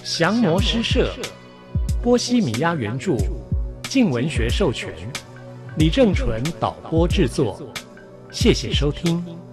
降魔诗社，波西米亚原著，静文学授权，李正淳导播制作，谢谢收听。